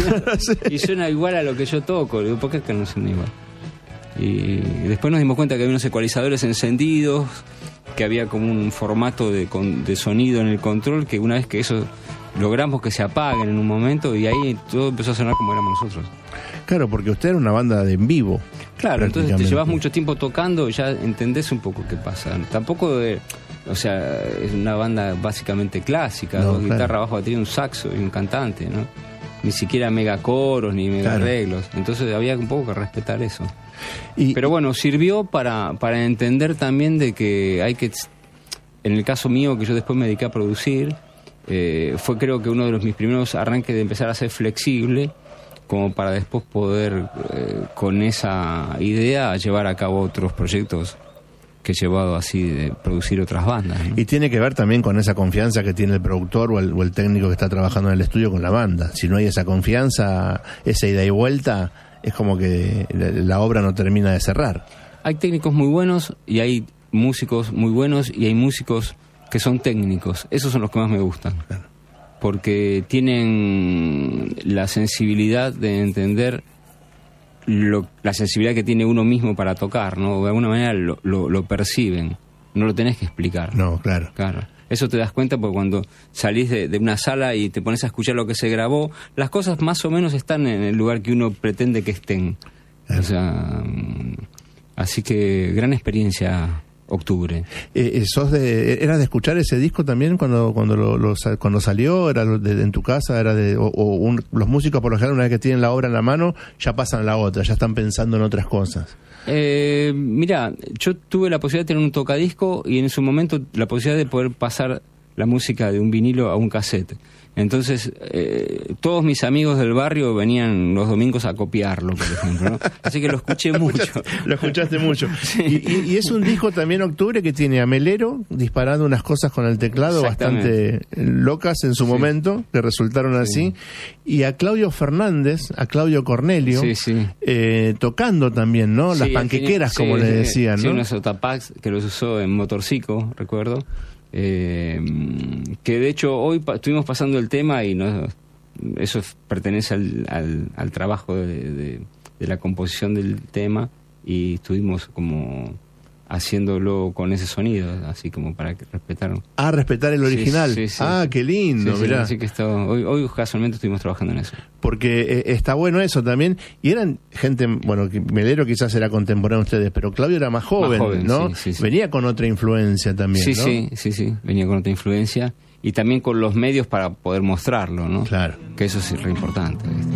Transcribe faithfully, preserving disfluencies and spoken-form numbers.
sí. Y suena igual a lo que yo toco. Le digo, ¿por qué que no suena igual? Y después nos dimos cuenta que había unos ecualizadores encendidos, que había como un formato de, de sonido en el control, que una vez que eso logramos que se apaguen en un momento, y ahí todo empezó a sonar como éramos nosotros. Claro, porque usted era una banda de en vivo. Claro, entonces te llevas mucho tiempo tocando y ya entendés un poco qué pasa. Tampoco, de, o sea, es una banda básicamente clásica, no, guitarra, claro. bajo, batería, un saxo y un cantante, ¿no? Ni siquiera megacoros ni mega claro. arreglos. Entonces había un poco que respetar eso. Y, Pero bueno, sirvió para, para entender también de que hay que, en el caso mío, que yo después me dediqué a producir, eh, fue creo que uno de los mis primeros arranques de empezar a ser flexible, como para después poder, eh, con esa idea, llevar a cabo otros proyectos que he llevado así, de producir otras bandas, ¿no? Y tiene que ver también con esa confianza que tiene el productor o el, o el técnico que está trabajando en el estudio con la banda. Si no hay esa confianza, esa ida y vuelta, es como que la, la obra no termina de cerrar. Hay técnicos muy buenos y hay músicos muy buenos y hay músicos que son técnicos. Esos son los que más me gustan. Claro. Porque tienen la sensibilidad de entender lo, la sensibilidad que tiene uno mismo para tocar, ¿no? De alguna manera lo, lo, lo perciben, no lo tenés que explicar. No, claro. Claro. Eso te das cuenta porque cuando salís de, de una sala y te pones a escuchar lo que se grabó, las cosas más o menos están en el lugar que uno pretende que estén. Claro. O sea, así que gran experiencia. Octubre. Eh, ¿Sos de, ¿Eras de escuchar ese disco también cuando cuando lo, lo, cuando salió? ¿Era de, de, en tu casa? Era de o, o un, los músicos por lo general una vez que tienen la obra en la mano ya pasan a la otra, ya están pensando en otras cosas? Eh, mira, yo tuve la posibilidad de tener un tocadisco y en su momento la posibilidad de poder pasar la música de un vinilo a un cassette. Entonces, eh, todos mis amigos del barrio venían los domingos a copiarlo, por ejemplo, ¿no? Así que lo escuché lo mucho. Escuchaste, lo escuchaste mucho. Sí. Y, y, y es un disco también Octubre que tiene a Melero disparando unas cosas con el teclado bastante locas en su sí. momento, que resultaron así, sí. y a Claudio Fernández, a Claudio Cornelio, sí, sí. Eh, tocando también, ¿no? Las sí, panquequeras, tenía, como sí, le decían, sí, ¿no? Sí, unos Otapacs que los usó en Motorcico, recuerdo. Eh, que de hecho hoy pa- estuvimos pasando el tema y no, eso pertenece al, al, al trabajo de, de, de la composición del tema y estuvimos como haciéndolo con ese sonido, así como para que respetaron. Ah, respetar el original. Sí, sí, sí. Ah, qué lindo, sí, mirá. Sí, así que está, hoy, hoy casualmente estuvimos trabajando en eso. Porque eh, está bueno eso también. Y eran gente, bueno, Melero quizás era contemporáneo a ustedes, pero Claudio era más joven, más joven ¿no? Sí, sí, sí. Venía con otra influencia también, sí, ¿no? Sí, sí, sí, venía con otra influencia y también con los medios para poder mostrarlo, ¿no? Claro. Que eso es re importante, ¿viste?